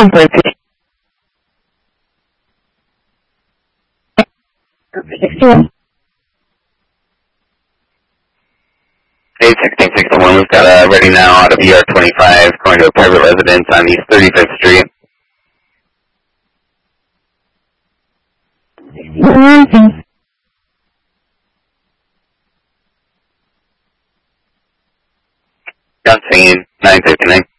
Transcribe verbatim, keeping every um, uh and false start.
thirteen. sixty-one. eight sixteen sixty-one, we've got a ready now out of E R twenty-five going to a private residence on East thirty-fifth Street. sixty-one. Gun scene, nine fifty-nine.